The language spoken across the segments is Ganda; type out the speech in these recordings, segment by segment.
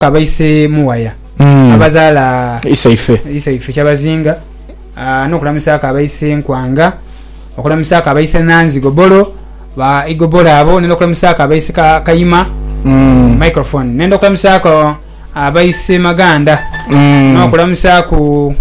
kabaise muwaya abazala isaife kyabazinga n'okulamusa kabaise nkwanga okulamusa kabaise nanzigo bolo ba igobolo abo n'okulamusa kabaise kayima microphone nendo okulamusa ko abaise maganda n'okulamusa ku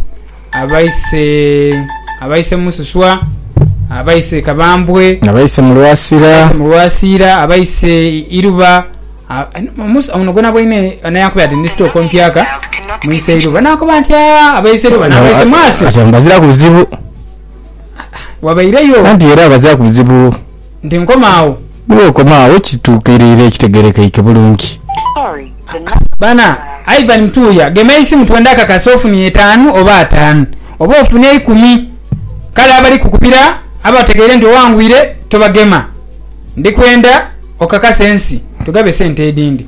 abaise mususwa abaise kabambwe abaise mulwasira abaise iruba musa unogona bwine anayakuba ati ndisto kompyaka muise iruba nakuba ntya abaise iruba nabaise mwase atambazira kuzibu wabaireyo kandi era abazira kuzibu ndi nkomaawo kituukirire kitegereka ike bulungi bana Ivan Mtuya gemeisi mtwendaka kasofu ni 5 oba 5 oba ofune 10 kala abali kukupira abategere ndio wangwire tobagema ndikwenda okaka sensi tugabe sente edindi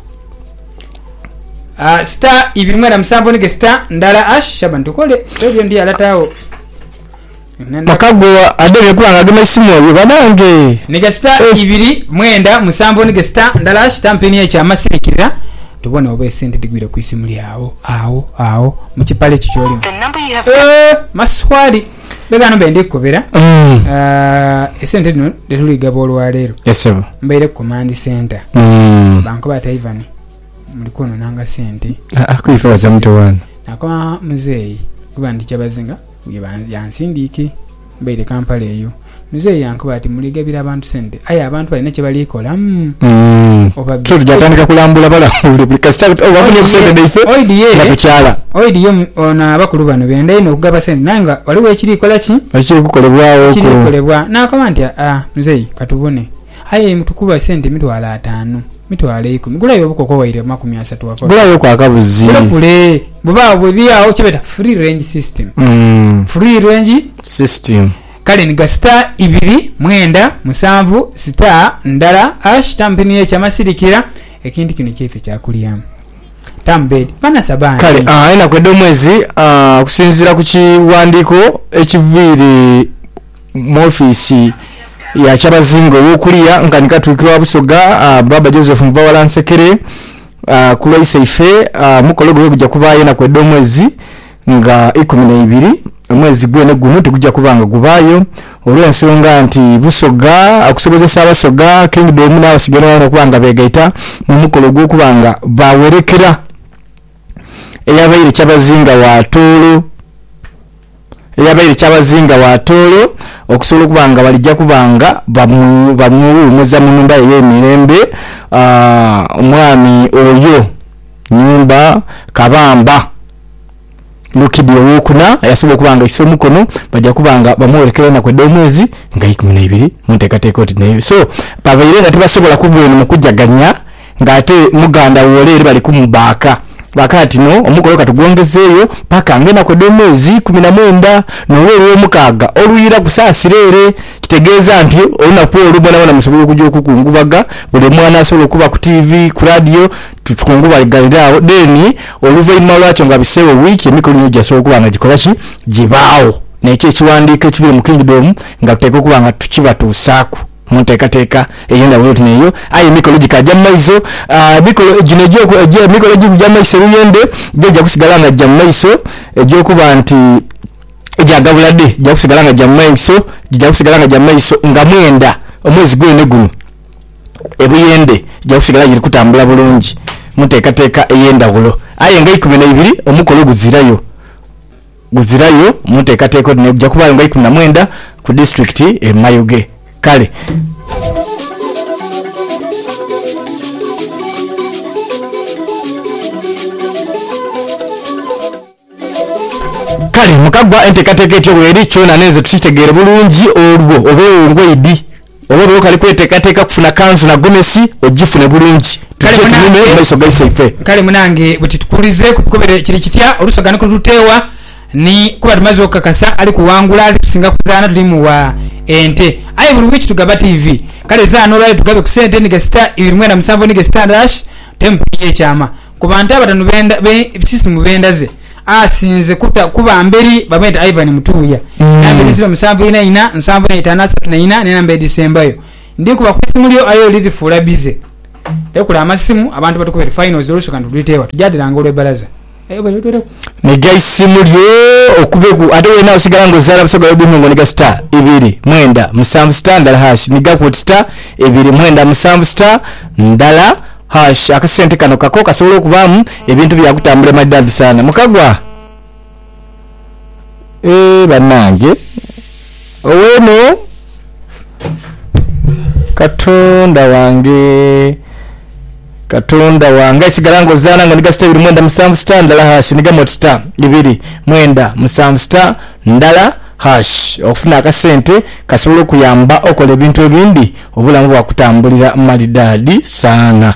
star ibimera msambo nige star ndala ash shaban tukole ebyo ndi alatao makagwa adebe kwanga gemeisi moyo badange nige star ibiri mwenda msambo nige star ndala ash tampeni echa masirikira tubone obe sente digwira kuisimuli awo mukipale kicholi maswali begano bende kobera esente dino detuli gabolo lero yesebo mbaire command center banko bata Ivan mulikono nanga sente akwifa za mtu wana nakoma muzeyi kubandi kyabazinga yansindiki mbaire Kampala eyo muzeyi yankuba ati muligabira abantu sente aya abantu balina kye balikola tujatandika kulambula balambula blikasta wafanye kusente deife na kuchala oidiye ona bakulu bano benda ino kugaba sente nanga waliwo ekiri kola ki akiri kukolebwawo kolebwa nakoma nti muzeyi katubone aye mtukuba sente mitwala 5 mitwala 10 gulayo bukoko waire 30 wakola gulayo kwa kabuzi kule buba bwiriawo kibeta free range system kale ni star 2 mwenda musanvu star ndala ash tampini echa masirikira ekintu kino kyefe kyakulyamu tambed bana sabani kale ina kwedo mwezi kusinzira ku kiwandiko ekiviri mu office ya Kyabazinga wokuliya nganika tukirwa Busoga baba Joseph Mvawala Nsekere kulo isaife mukolo gwe kujja kubaye na kwedo mwezi nga 12 mwezi gwene guno tukujja kubanga gubayo olwensonga nti Busoga akusobozesa abasoga Kingdom na basigana no kubanga begaita mu mukolo gwo kubanga bawerekera eyabaire Kyabazinga wa Tolo okusobola kubanga balijja kubanga bamuwumuza mu nyumba y'emirembe omwami oyo nyumba Kabamba Lukidi wokuna yasobola kubanga isomo kono bajja kubanga bamuwerekera na kwedda omwezi nga 12 munteekateeka oti nayo so babaire nga tebasobola kubwena mu kujjaganya ng'ate muganda woleere bali kumubaaka bakati no omukolo katugwongezeeyo paka ngena kwedda omwezi 19 n'olw'olwo mukaaga oluyira kusaasirere kitegeeza nti olunaku olubona bana musobola okujja okukungubaga buli mwana asobola okuba ku TV ku radio tukungubagalirawo deni oluvaanyuma lwakyo nga biseewo wiiki emikolo nyo gyasobola okuba nga gikola ki gibaawo nekyo ekiwandiiko ekibiri mu Kingdom nga tuteeka okuba nga tukibatuusaako munteekateeka eyenda buloti neyo ayi mikolo gikajja maiso mikolo gino mikolo gikujja maiso luyende gyoja kusigala nga jja maiso egyokuba nti ejagabulade jja kusigala nga jja maiso nga mwenda omwezi gwene guno ebuyende jja kusigala giri kutambula bulungi munteekateeka eyendawulo aye nga 12 omukolo guzirayo munteekateeka ojja kubayo nga 19 ku district e Mayuge kale mukagwa enteekateeka etyo bweri kyona neze tukitegeere bulungi olwo oba ongweidi oba olwo kali kweteekateeka kufuna kanzu na gomesi ogifune bulungi tukitunime maiso gaisaife kale munange buti tukulize kukobere kiri kitya olusogano kututewa ni kuba tumaze okakasa ali kuwangula ali kusinga kuzaana tuli mu wa ente ayi buli wiki tugaba TV kale zaano olwayo tugabe ku sente ni star 2 ni star dash tempo y'ekyama ku bantu abatanu benda system bendaze asinze kuba mberi babeta Ivan Mtuya nambere 0774 75 34 namba December yo ndi kuba kusimulyo ayo liti fula bize tekula amasimu abantu batukubira finals olusoka ndulitewa tujadiranga olwebalaza negaisimu lyo okubeku ate wena osigala ng'ozaala busoga bw'obunongo nega star 2 mwenda musanvu star ndala hash nigakoti star 2 mwenda musanvu star ndala hash akasente kano kako kasobola okubaamu ebintu byakutambula maddavi sana mukagwa bannange oweno katonda wange sigala ng'ozaala nga niga star 2 mwenda musanvu star ndala hash nigamoti star 2 mwenda musanvu star ndala hash okufuna akasente kasobola okuyamba okola ebintu ebindi obulamu bwakutambulira malidaadi saana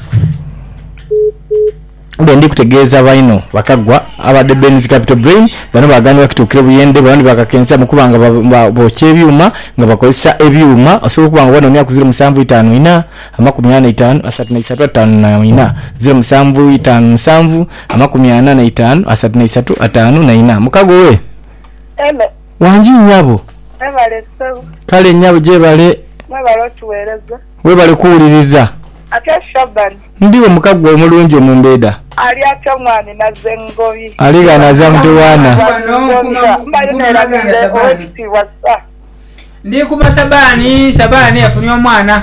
bendi kutegeeza baino bakagwa abadde Benz Capital Brain bano bagani bakituukire buyende bano bakakensa mukubanga bokye ebyuma nga bakozesa ebyuma osobola kubanga bano ku 0754 85 33 0755 85 33 mukago we wanji nyabo kale nyabo jebale webale kuwuliriza ate Shaban ndiwe mukagwa omulungi omumbeeda ali atamwani nazengobi aliga naza mtuwana ndi kuba sabani yafunye omwana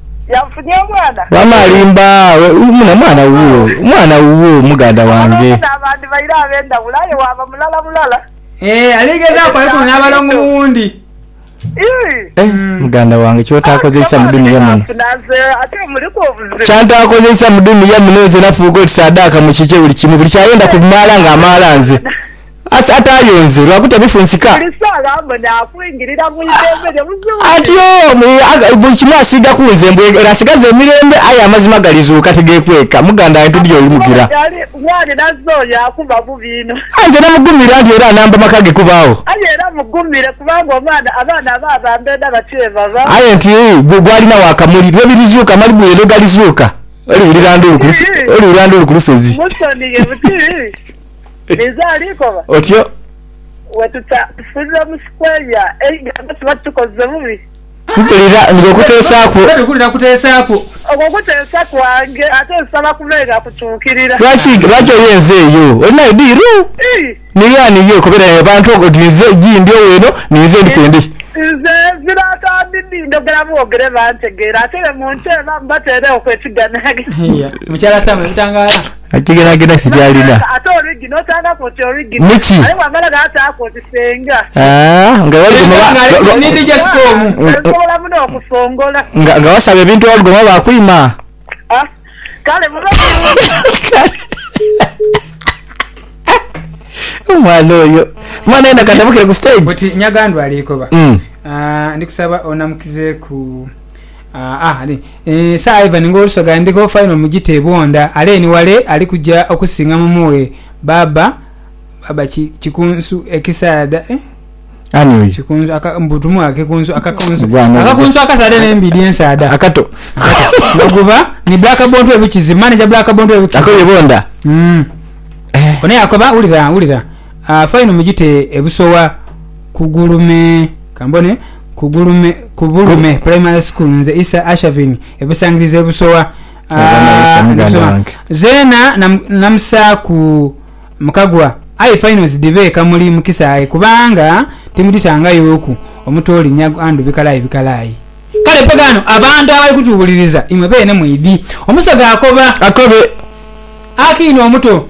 wamalimba mwana wuwo muganda wange abantu bayira abenda bulaye waba mulala aligeza kwa n'abalongo muwundi muganda wange kyotakozesa mu duniya muno kyantakozesa mu duniya muno nze nafuuka oti saddaaka mu kike buli kimu buli kyayenda kumaala ng'amaala nze atayonze lwakuta bifunsika atyo buli kimu asiga ku nze mbwegera asigaza emirembe aye amazima galizuuka tegekweka muganda wange tudya olimugira nze namugumira nti era anamba maka ge kubaawo aye nti gwalina wakamuli lwebirizuuka malibwero galizuuka oliwuliranda olu ku lusozi otyo tufunira mu square nga tubatukoze bubi mpulira ndikuteesaako okukuteesa kwange ate nsaba kubeera kutuukirira lwaki oyenze eyo olina ediiru niyaniyo kubera abantu otinze gindi oweno ninze ndikwende nze ziratandidi ndogera bwogere bantegeera ate muntu eba mbateere okwekiganage mukyala Samuel mutangala akigeragera sijalina ate origi notanga koti origi muki aye wamala gata koti senga nga wali nindi jasikomu kola muno okusongola nga wasaba ebintu walugoma bakwima kale muno omwana oyo mwana enda katabukire ku stage boti nyagandu alikoba ndikusaba onamukize ku Ivan ngolusoga ndiko final mujite bonda aleni wale alikuja okusinga mumuwe baba chikunsu ekisada anyway chikunsu akambutumu akikunsu akakunsu akasada nembidi ensada akato noguba ni black bond webichizi manager black bond webichizi akoye bonda one yakoba ulira final mujite ebusowa kugulume kambone kubulume primary school nze Isa Ashavini ebusangirize ebusowa zena namsa ku mukagwa ai finals dive kamuli mukisa kubanga timuditanga yoku omutoli nyago andu bikalayi kale pagano abantu abali kutubuliriza imwe bene muidi omusaga akobe akino omuto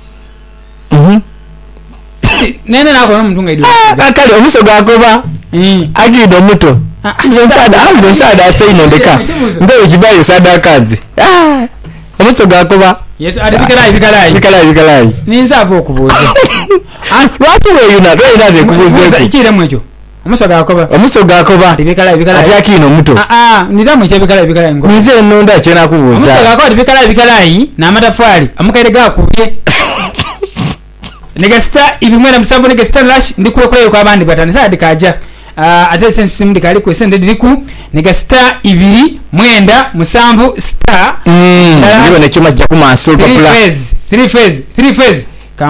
nene nako nomutunga idi akale omusaga akoba agido muto anze nsada aseino ndeka ndewe kibayo sada akazi omusoga akoba yes bikalayi ninzava okubuuza lwaki weyunaze kubuuza ekiremu ekyo omusoga akoba bikalayi ati akino muto niramu ekyebikalayi nze enonda kyenakubuuza omusoga akoba bikalayi n'amatafaali amukaire gakubye negasita ibimwena musambo negasita lash ndikulekoleyo kwa abandi batani sadi kaja ate sense simudi kali ku sende diriku negasita 2 mwenda musambo star ndiwe nekima jja kumaso papula 3 phase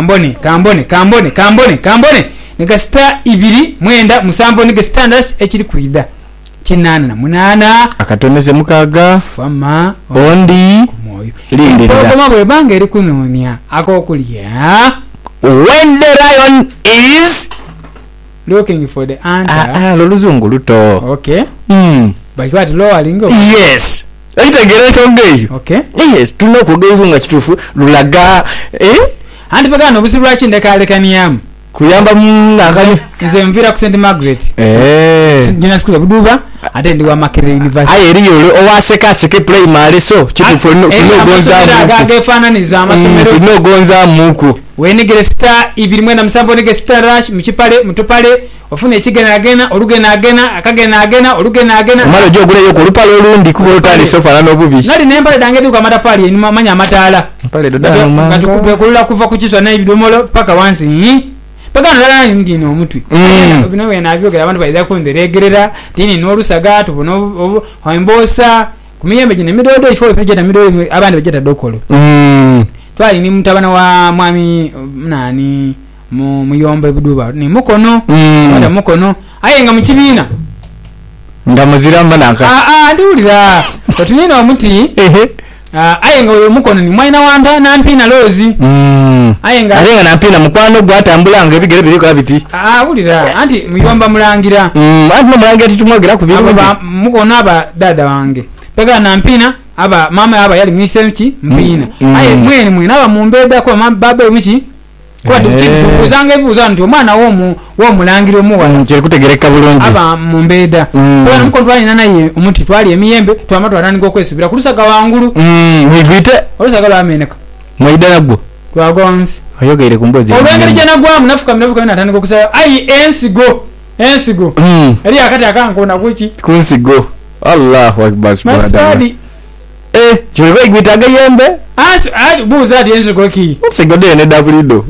kambone negasita 2 mwenda musambo negasita lash ekiri kuida kinana na munana akatoneze mukaga fama ondi oyo Lindirira. Empologoma bwe banga eri kunoonya ak'okulya When the lion is looking for the hunter. Loluzungu luto. Okay. Bakikwati lowering. Yes. Aitegera ekyongeeyo. Okay. Yes, tulina okwogera nga kituufu lulaga anti pagano obuzibu lwaki ndekalekanyamu kuyamba nakani nze nvira ku St Margaret junior school Buduba ate ndi wa Makerere University eriyo owasekaseke primary so kituufu agagefaananiza amasomero tunogonza muku wenigere star 2.7 onige star rush mukipale mutupale ofuna ekigenagena olugenagena akagenagena olugenagena amalo joguleyo ku lupale olundi kuba otali sofala n'obubi nali nempale dange duka amatafali enyuma manya amataala pale dodana ngatukube kulula kuva ku kiswa n'ebidomolo paka wansi paka ndala ndino omutwe bino wena abyogera abantu bayida kunderegerera tini n'olusaga tubono hoimbosa kumiyembe gine midodo ifo pejeta midodo abandi bejeta dokolo twali ni mutabana wa mwami nani muyombe Buduba ni mukono wanda mukono ayenga mu kibiina ndamuzira manaka ndiwulira otunina omuti ayenga oyo mukono ni mwaina wanda nampina lozi ayenga nampina mukwano gwatambula nga ebigere biriko biti wulira anti muyomba mulangira anti mulangira titumwogera ku biro mukono aba dada wange pega nampina aba mama aba yali mwisenchi mpina aye mwene aba mumbeda kwa baba omuki kwa tukuzanga ebuza nti omwana wo mulangiro muwa kye kutegereka bulungi aba mumbeda kwa namuko twali naye omuti twali emiyembe twamatu atani gokwesubira kulusaga wangulu mwigwite olusaga lwameneka mwida nagwo twagonzi oyogeire kumbozi olwengeri jana gwamu nafuka natani gokusaba ayi ensigo eri akati akankona kuki kunsigo Allahu akbar subhanallah chiwe igwitaga yembe buuza ati ensigo ki nsigode ne dabulido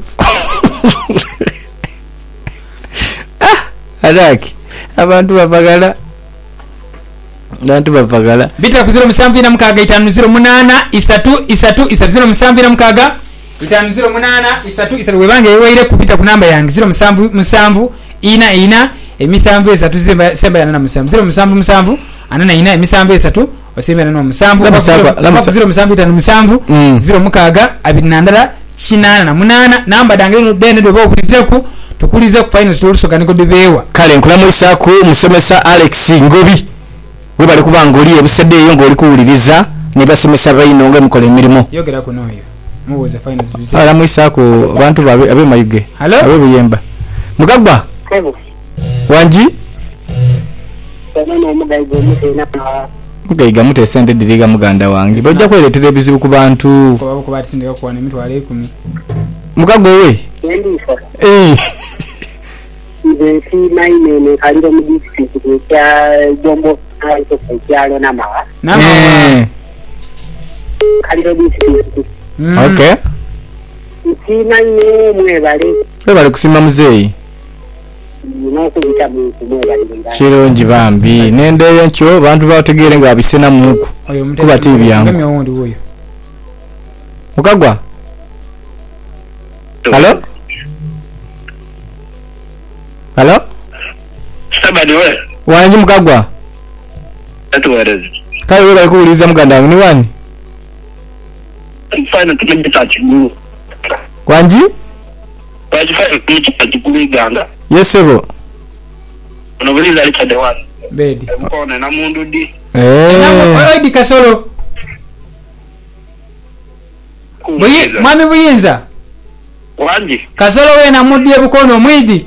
alaki abantu bavagala bita ku 07 mukaga 508 3 mukaga 508 3 webange yeweire kupita ku namba yange 07 ina emisanvu esatu semba yana musanvu 07 anana ina emisanvu esatu osemera no musanvu 07 0 mukaga 2 8 namba dange no dene do bokutiteku tukulize ku finals tulusokaniko dibewa kale nkulamu isaku musomesa Alex Ngobi we bali kubanga oli ebusedde eyo ngoli kuwuliriza ne basomesa bayino nga mukole emirimo yogera kuno oyo mubuze finals ala mu isaku abantu babe abe mayuge abe buyemba mugagba wanji mugaiga mute sente diriga muganda wange bajja kweretera ebizibu ku bantu ko batindika kuwana emitwalo 10 mugagba we nti maine kaliro mu district ya Jombo aito kyalo namawa kaliro district okay nti maine mwebale kusima muzeyi kirungi bambi nendeyo nkyo bantu bategeere nga abisena muku kuba tivi yangu mukagwa halo sabani we wanji mukagwa atuwereze kale we bali kuwuliza muganda wange ni wani mfano tumejita kigulu wanji wajifanya tumejita kigulu iganga yesebo onobuliza alichade wani bedi mkone na mundu di oidi kasolo mwami buyinza wanji kasolo we na mudi ebukono mwidi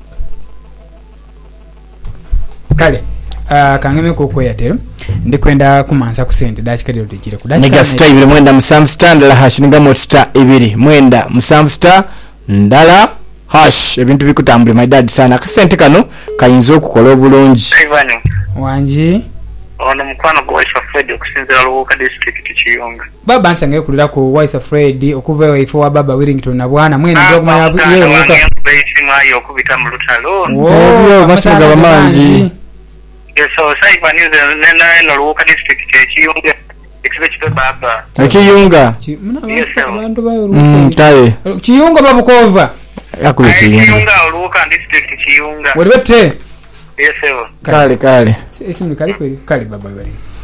kale kangeme kukweyatero ndikwenda kumansa kusente dakikadiro tujire nega star 2 mwenda musanvu star ndala hash ninga mo star 2 mwenda musanvu star ndala hash ebintu bikutambule my dad sana akasente kano kayinza okukola obulungi Ivani wanji ono mukwano gwa Waisa Fred okusinzira Luwuka district Kiyunga baba nsange kulira ku Waisa Fred okuva ifo wa baba Wellington na bwana mwene ndio kumaya yewe Luwuka beyisingayo okubita mu lutalo obyo basimuga bamanji so Ivani nena Luwuka district Kiyunga ekibe kibe baba Kiyunga abantu bayo tale Kiyunga babukova yakule Kiyunga Luwuka district Kiyunga waliwete yesewo kale esimu kali kweli kali baba bali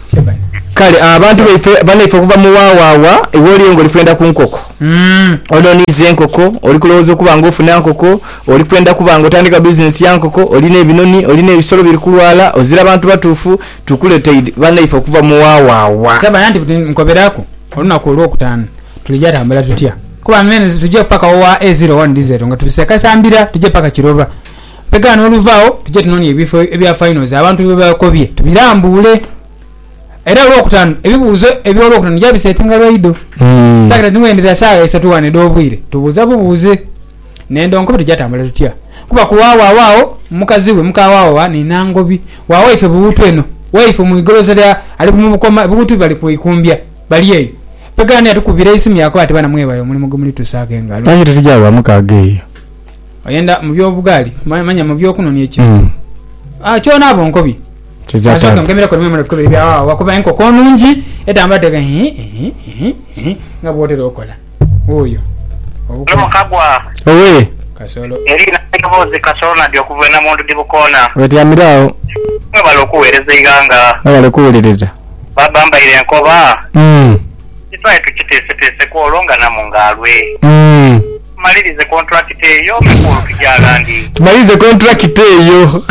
kale abantu banaife kuva mu wawawa ewoli ngo olikwenda ku nkoko olonize enkoko oli kulowooza okuba nga ofuna nkoko oli kwenda kuba nga otandika bizinesi ya nkoko olina ebinoni olina ebisolo biri kulwala ozira abantu batuufu tukuleteide banaife okuva mu wawawa saba nanti nkoberako olunaku olwokutaano tulijja tambula tutya kuba mmene tujje paka wa A01 diesel nga tubiseka sambira tujje paka Kiroba pekano oluvaawo tujje tunoni ebifo ebya finals abantu bebakobye tubirambule era olwokutaano ebibuuzo ebyolwokutaano jabisetinga lwaido sakira nimwendera saawa esatuwane dobwire tubuuza bubuuze nendonko tujatambula tutya kuba kuwawawo mukazi we mukawawa ninangobi wawo ife bubutu eno waife muigoloza lya ali kumukoma bubutu bali kuikumbya bali eyo pekano yatukubira isimu yako ati bana mwebayo mulimu gumuli tusake ngalo tanyi tujawa mukageyo oyenda mu byobugali manya mu byokunonya ekintu kyona abo nkobi kizata ngemera ko nimwe mukubira bya wakuba enkoko nungi etambula tega nga bwotero okola oyo Mukagwa owe kasolo erina ebozi kasolo ndio kuvena mundu dibukona wetyamirawo mwebala okuweereza iganga wabale kuwuliriza babambaire enkoba kitwaye tukiteesetese kwolonga namungalwe malirize contract eyo mukulu kijalandi tumalize contract eyo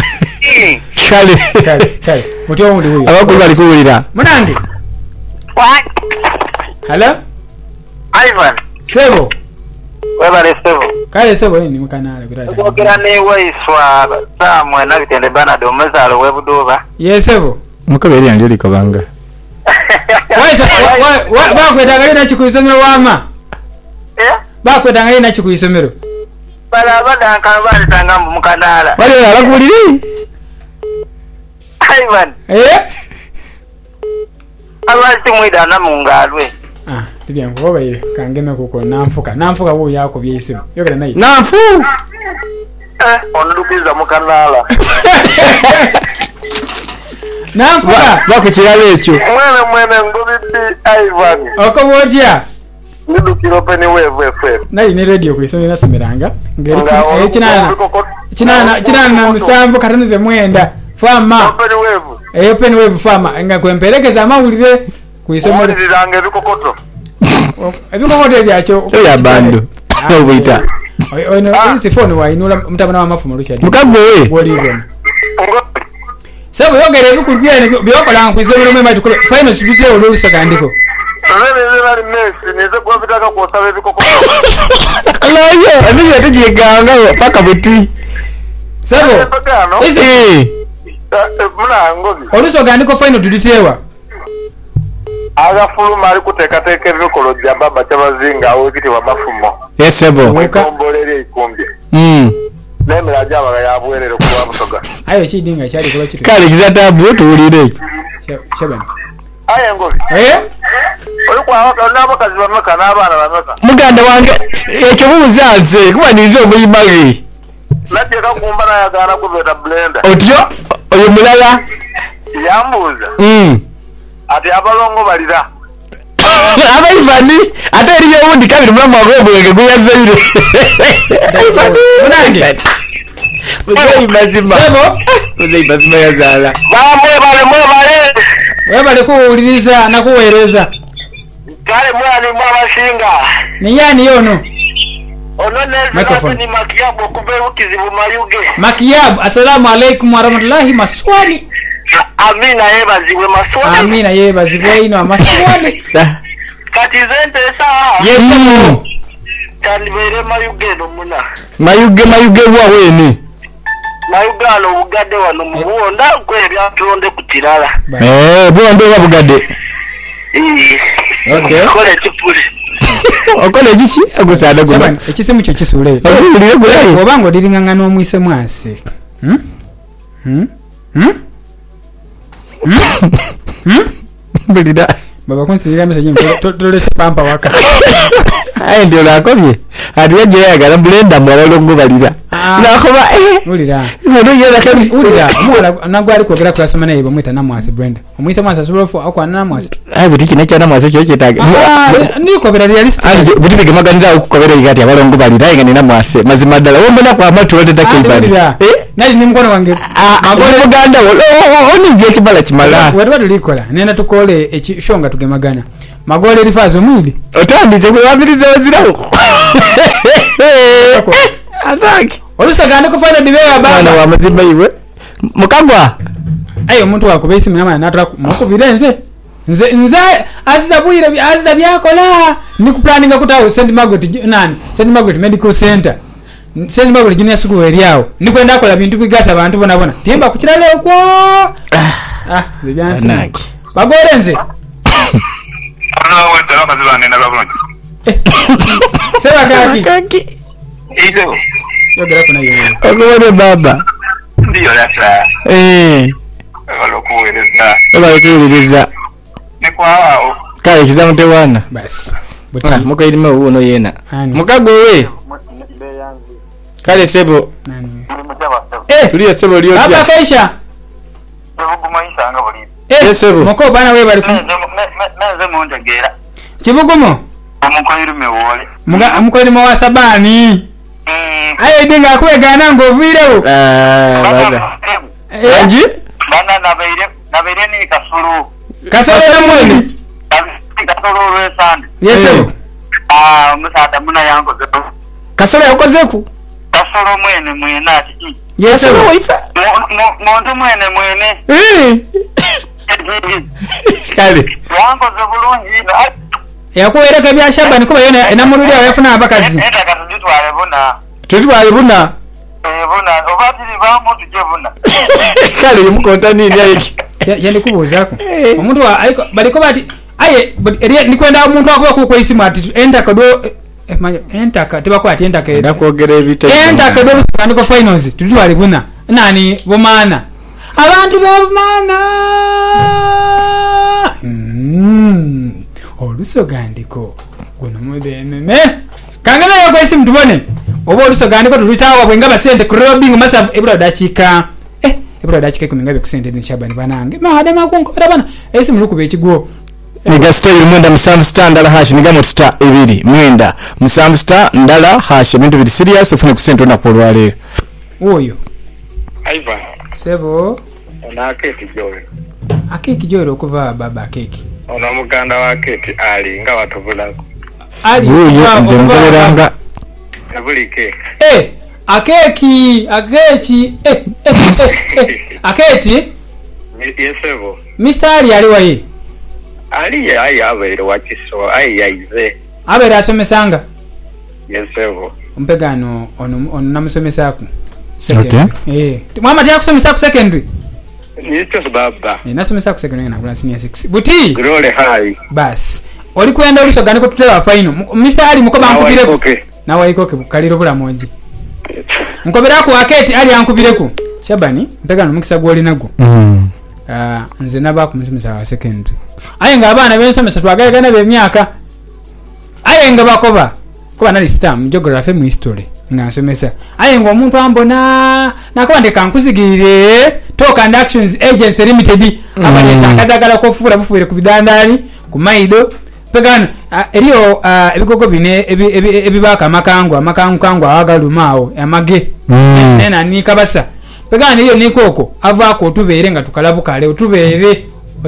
kale mutyo ndi huyo abakulu bali kuwulira munange what hello Ivan sebo webale sebo kale sebo ni mukanale birada ogera ne waiswa samwe na bitende bana do mazalo webuduba yesebo mukaberi yanjye likabanga waisa bakwetanga ina chikuisomero wama bakwetanga ina chikuisomero bala badanka balitanga mu mukanala wale abakuliri Ivan abati mwida na mungalwe tibyangu obaire kangeme kuko namfuka wo yako byesimu yogera nayi nafu ondukiza mukanala namfuka bakutira ekyo mwene ngobiti Ivan okobodya ndukiro pene wewe nayi ne radio kuisomera semeranga ngeri kinana na musambu katanize mwenda fama pene wewe pene wewe fama nga kwemperekeza amawulire kuisomera ndirange bikokoto ebikokoto byakyo ya bando obita ono isi phone wa inula mtabana wa mafumo Richard mukagwe wolibona sabo yogere bikulbyene byokola kuisomera memba tukole final speed level olusakandiko Nari Messi nize kuwa vitaka kuosawe bikokoto alayo aniyo atijiganga paka buti sabo isi muna ngobi olusakandiko final tulitewa agafuluma ali kuteekateeka ebikolo bya baba kyabazinga awekiti wa mafumo yesebo wekombolere ikumbye nemera jabaga yabwerere kuwa busoga ayo kidinga kyali kuba kitu kale kizatabu tuwulire shaban aye ngobi oli kwa n'abakazi bameka n'abaana bameka muganda wange ekyo buuzanze kuba nizo omuyimage najje kakumba nayagaana kubeeta blender otyo oyo mulala yambuuza ati abalongo balira abaivani ate eriyo owundi kabiri mulamu ag'obwenge guyazaire munange muzeyi mazima muzeyi mazima yazaala mwebale webale kuwuliriza nakuweereza kale mwani mwabasinga niyani yono ono nezirate ni makiyabu okubeera kizibu mayuge makiyabu assalamu alaikum warahmatullahi maswali amina yebazibwe maswali amina yebazibwe ino amaswali kati zente saa yesebo kandibere mayugeno muna mayuge bwaweni mayugano bugadde wano mubuwonda kwebyatonde ku kirala buwonde oba bugadde kole kipuli okola ekiki agusaana guma ekisimu kyo kisule okulire gulayi oba nga oliriŋŋaŋŋana omwise mwase bulira baba kunsinzira message tolese pampa waka ayi ndio nakobye ati yaje yagala blenda mwala longobalira nakoba ulira ndio yera kali ulira mwala nagwali kwogera klasoma naye bamwita namwase Brenda omuyisa mwasa sulofu akwana namwase ayi buti kine cyana mwase cyo cyetaga ndiko bera realistic anje buti bigemaganira ukukobera igati abalongobalira inga nina mwase mazima dala wombona kwa amatu wote takibali nali ni mkono wange magole Uganda oni ngiye kibala kimala watu likola nenda tukole ekishonga tugemagana magole lifazo mwili otandize kuwabiriza waziraho ataki olusagande kufanya dibeya bana wa mazima iwe mukagwa ayo muntu wakubesi mnyama nataka mukubirenze nze azabwire aza byakola ni kuplanninga kutawo St Margaret nani St Margaret Medical Center St Margaret Junior School eriawo nikwenda akola bintu bigasa abantu bona timba kukirale okwo byansi bagorenze Ana wetara mazibane na babonye. Seba kaki. Izo. Yogera kuna yeye. Ogore baba. Ndiyo yata. Balokuweleza. Ni kwa wao. Kale kizamute wana. Basi. Muko ilime uno yena. Mukago we. Kale sebo. Nani? Tuliye sebo liyo. Hapa kaisha. Bugumaisha nga boli. Sebo. Muko bana we bali. Naze mondegera. Kibugumo. Amukoyirime wole. Amukoyirime wa sabani. Aye dinga akwegana ngovirewo. Bada. Anji? Bana nabeire ni kasulu. Kasulu na mwene. Kasulu resande. Yesebo. Musata muna yango zeto. Kasulu yakozeku. Kasulu mwene ati. Yesebo wifa. Muntu mwene. Kale. Yango zebulungi ino. Yakuwereka byashaba nikuba yona enamurudi yafuna abakazi. Enda katuditwale buna. Tutwale buna. Buna obatiri bamuntu je buna. Kale mukonta nini ayiki. Yandi kubuzako. Omuntu wa aliko baliko bati aye nikwenda omuntu akwa ku isimu ati enda kado enta katiba kwa ati enta ke. Ndakwogera ebite. Enta kado rusandiko finals tutwale buna. Nani bomana. Abantu b'omana. Olusogandiko guno mudenene kangana yoko isi mtubone obo olusogandiko tulitawa bwenga basente kurobing massive ebula dachika ebula dachika kumingabe kusente ni shabani banange mahade makunko bana isi muluku bekigo niga star mwenda musambu star ndala hash niga mot star ebiri mwenda musambu star ndala hash bintu biri serious ufune kusente ona polwale oyo Ivan sebo ona keki jowe akeki jowe okuva baba keki ona muganda wa keki ali nga watubulako ali nze ngoleranga abulike akeki aketi yesebo Mr. Ali aliwaye ali ayi abere wakiso ayi yaize abere asomesanga yesebo umpegano ono namusomesa ku secondary mama dia kusomesa ku secondary nicho baba nasomesa ku secondary na kula senior 6 buti grole high bas oli kwenda olusogane ko tutela final Mr. Ali mukoba ankubireko nawe ikoke bukaliro bula monji nkobera ku aketi ali ankubireko Shabani mpegano mukisa gwoli nago nze naba kumusomesa wa secondary ayenga abana bensomesa twagayagana be myaka ayenga bakoba kuba nali stam geography mu history ngansomesa ayenga omuntu ambona nakoba ndeka nkuzigirire Talk and Actions Agency Limited abalesa akadagala ko fura bufure ku bidandali ku maido pegano eriyo ebigogo bine ebibaka amakangu kangwa agalumao amage nena nikabasa pegano iyo nikoko avako otubere nga tukalabukale otubere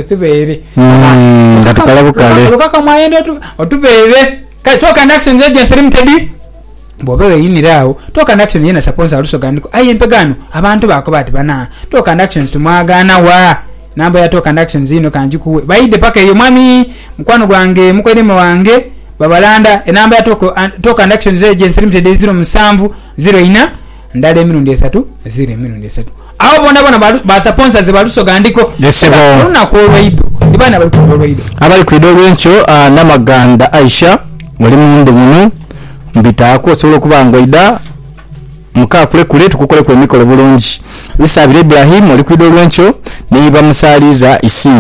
tukalabukale kaka mwayendo otubere Talk and Actions Agency Limited bobewe yinirawo Talk and Actions yena sponsor alusogandiko aye mpegano abantu bako bati bana Talk and Actions tumwagana wa namba ya Talk and Actions ino kanjikuwe baide paka iyo mwami mkwano gwange mukwedemo wange babalanda enamba ya Talk and Actions Agency Limited 0704 ndale emirundi 3 0 aho bona ba sponsors balusogandiko yesebo ko weido ibana bali ku weido abali ku idolwencho namaganda Aisha wali mundu muno mbitako solo kubanga ida mukakule kule tukukole ku mikolo bulungi bisabire Ibrahim oli ku idolwencho niba musaliza isinde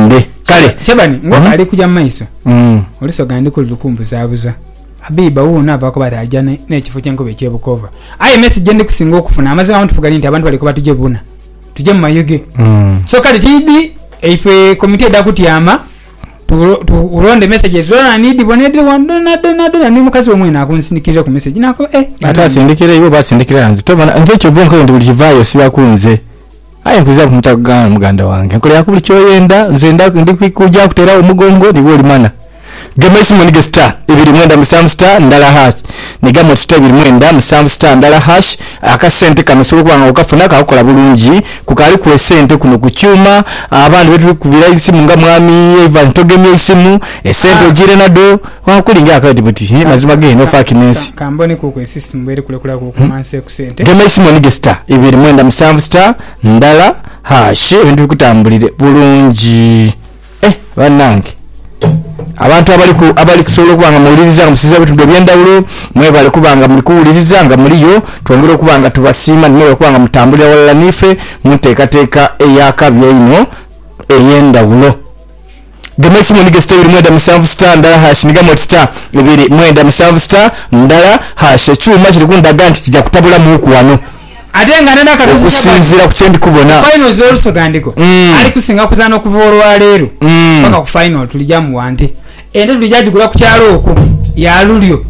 kale Chabani ngoba ali kuja maiso olisoga ndi ku lukumbuzabuza Habiba uuna abako bali ajane n'ekifo ky'enkobe ekyebukova aye message ndi kusinga okufuna amazima abantu tugali nti abantu bali ko batuje buna tuje mu mayuge so kale tidi ife committee da kutiyama uronde messages zona need bonede wandona ni mukazi omwe na kunsindikira ku message nako ata sindikira iwo basindikira hanze to bana nze cyo vonko ndi bulivayo sibakunze aye kuza kumutagana muganda wange nkole yakubuli kyoyenda nze ndi kuja kutera umugongo ni woli mana Gemesi Monige Star ibiri mwenda musamu star ndala hash nigamo tita ibiri mwenda musamu star ndala hash akasente kanosolo kwanga ukafuna kakola bulungi kukali ku sente kuno kucyuma abantu betu kubira isimu nga mwami Evan togemye isimu esente ojire nado wakulinga akati buti mazima ge no fakinesi kambone kuko system bere kule ku manse ku sente Gemesi Monige Star ibiri mwenda musamu star ndala hash ebintu bikutambulire bulungi banange abantu abali kusolo kubanga muuliriza musiza bitu byendawulo mwe bali kubanga muri kuuliriza nga muliyo twongera kubanga tubasima nimwe kubanga mutambulira wala nife muteekateeka eyakabye ino eyendawulo Gemesi Monige Star mwenda musanvu star ndala hash nigamo star ibiri mwenda musanvu star ndala hash chuma kiri kundaga nti kijja kutabula muku wano atenga nenda kusinzira ku kyendi kubona finals also gandiko ali kusinga kuzana okuvorwa lero paka ku final tulijamu wante ende tulijagula ku kyalo oko ya lulyo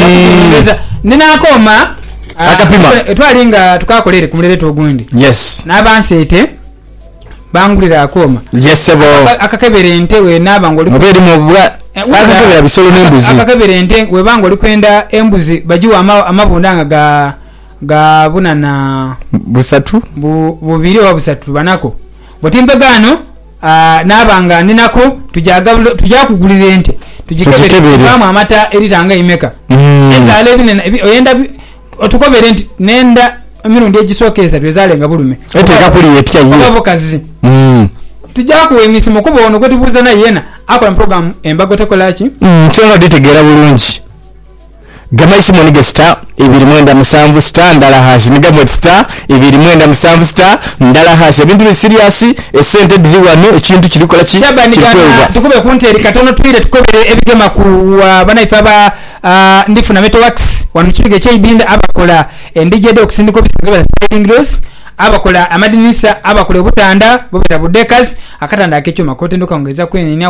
nina akoma akapima twalinga tukakolere kumulere togundi yes nabansete bangulira akoma yes sebo akakebere ente we nabangoli mubedi mubwa akakebera bisolo n'embuzi akakebere ente we bangoli kwenda embuzi bajiwa amabundanga ga bunana busatu bubiri wa busatu banako botimbe gano nabanga ninako tujakugulira ente tujikebere kama amata eritanga imeka ezale binene oyenda otukobere ente nenda mirundi egisokeza twezalenga bulume eteka kuli etya yiye abokazi tujakuwa emisimo kuba ono kwetubuuza na yena akola program embago tekolachi kyonga ditegera bulungi Gemesi Monige Star ibiri mwenda musanvu star ndala hash nigamo star ibiri mwenda musanvu star ndala hash ebintu bi serious esente diwano ekintu kirikola ki tukube kunteri katono twire tukobere ebigema ku bana ifaba ndifuna metalworks wanu kibige kyebinda abakola endije docs ndiko bisingabala selling gross abakola amadinisa abakola butanda bobeta budekas akatanda akecho makote ndoka ongeza kwenenya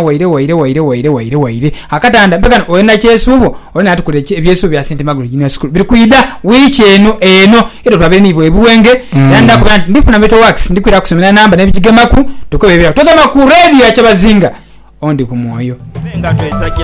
waire akatanda mpaka oyenda kyesubo ona atukule ebyesu bya St Margaret Junior School biri kuida wichi eno ero twabeni bwebuwenge yanda ko ndifuna metalworks ndikwira kusomera namba nebigemaku tukobebera togama ku radio ya Kyabazinga ondi ku mwoyo